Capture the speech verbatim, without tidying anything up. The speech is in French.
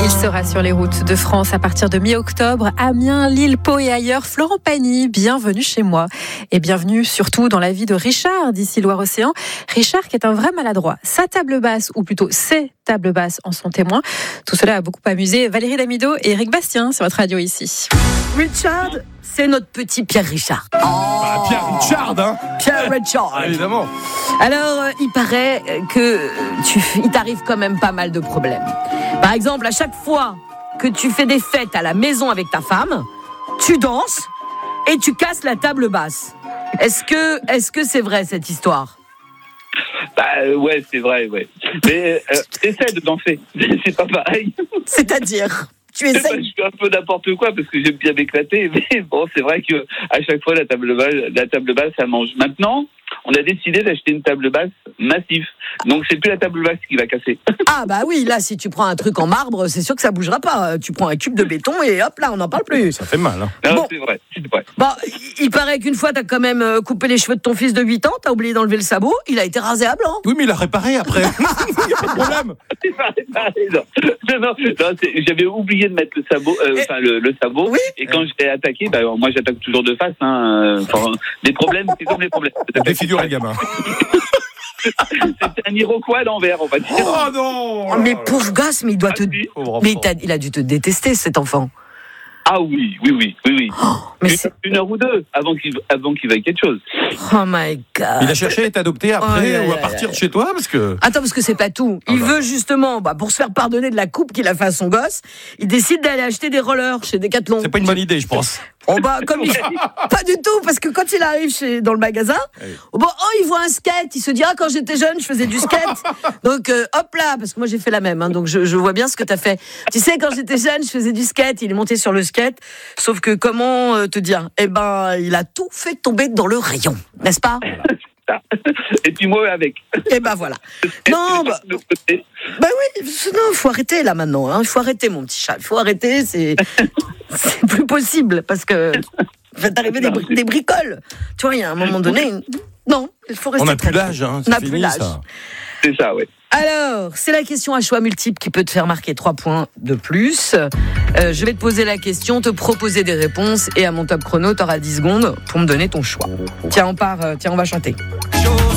Il sera sur les routes de France à partir de mi-octobre. Amiens, Lille, Pau et ailleurs. Florent Pagny, bienvenue chez moi. Et bienvenue surtout dans la vie de Richard, d'ici Loire-Océan. Richard qui est un vrai maladroit. Sa table basse, ou plutôt ses tables basses en sont témoins. Tout cela a beaucoup amusé Valérie Damido et Eric Bastien sur votre radio ici. Richard, c'est notre petit Pierre Richard. Oh, bah, Pierre Richard, hein Pierre Richard. Évidemment. Alors, euh, il paraît que tu, il t'arrive quand même pas mal de problèmes. Par exemple, à chaque fois que tu fais des fêtes à la maison avec ta femme, tu danses et tu casses la table basse. Est-ce que, est-ce que c'est vrai cette histoire ? Bah euh, ouais, c'est vrai, ouais. Mais euh, essaie de danser, c'est pas pareil. C'est-à-dire ? Tu Bah, essayes. je fais un peu n'importe quoi parce que j'aime bien m'éclater, mais bon, c'est vrai que à chaque fois la table basse, la table basse, ça mange. Maintenant, on a décidé d'acheter une table basse massive, donc c'est plus la table basse qui va casser. Ah bah oui, là, si tu prends un truc en marbre, c'est sûr que ça bougera pas. Tu prends un cube de béton et hop là, on n'en parle plus. Ça fait mal, hein. Non, Bon. c'est vrai, c'est vrai. Bon, il paraît qu'une fois, t'as quand même euh, coupé les cheveux de ton fils de huit ans, t'as oublié d'enlever le sabot, il a été rasé à blanc. Oui, mais il a réparé après. Il n'y a pas de problème. C'est pas pareil, non. Non, non, non, c'est- j'avais oublié de mettre le sabot, euh, Et- enfin le, le sabot, Oui. et quand j'étais attaqué, bah, moi j'attaque toujours de face. Hein, euh, enfin, les problèmes, c'est comme les problèmes. Défigure les gamins. C'est un Iroquois à l'envers, on va dire. Oh non Oh, mais pauvre gosse, mais il doit te... Ah, oui. Pauvre Mais enfant. t'as- il a dû te détester, cet enfant. Ah oui, oui, oui, oui, oui. Mais une, c'est... une heure ou deux avant qu'il avant qu'il veuille quelque chose. Oh my God. Il a cherché à être adopté après Oh, là, ou à là, partir là. de chez toi parce que. Attends, parce que c'est pas tout. Il Ah bah. veut justement, bah, pour se faire pardonner de la coupe qu'il a fait à son gosse, il décide d'aller acheter des rollers chez Decathlon. C'est pas une bonne idée, je pense. Oh bah, comme il... Pas du tout, parce que quand il arrive chez... dans le magasin, Oui. oh, bah, oh, il voit un skate, il se dit, ah, quand j'étais jeune, je faisais du skate. Donc, euh, hop là, parce que moi j'ai fait la même, hein, donc je, je vois bien ce que t'as fait. Tu sais, quand j'étais jeune, je faisais du skate, il est monté sur le skate, sauf que comment euh, te dire, eh ben, il a tout fait tomber dans le rayon, n'est-ce pas? Et puis moi avec. Eh ben voilà. Non, bah, De l'autre côté. bah oui, non, il faut arrêter là maintenant. Hein. Il faut arrêter, mon petit chat. Il faut arrêter, c'est, c'est plus possible parce que va t'arriver des, bri- des bricoles. Tu vois, il y a un moment donné, non, il faut rester. On n'a plus très- l'âge, hein. On C'est n'a fini, plus l'âge. ça. C'est ça, ouais. Alors, c'est la question à choix multiple qui peut te faire marquer trois points de plus. Euh, je vais te poser la question, te proposer des réponses et à mon top chrono, t'auras dix secondes pour me donner ton choix. Tiens, on part, euh, tiens, on va chanter.